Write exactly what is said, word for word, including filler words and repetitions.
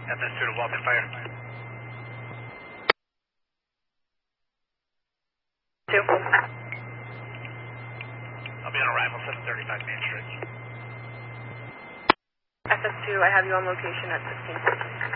F S two to Walton Fire. Two. I'll be on arrival, seven thirty-five Main Street. F S two, I have you on location at sixteen fifty.